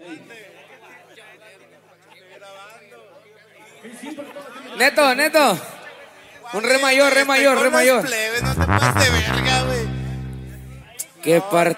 Neto, Neto. Un re mayor, re mayor, re mayor. No te pases de verga, güey. Qué parte.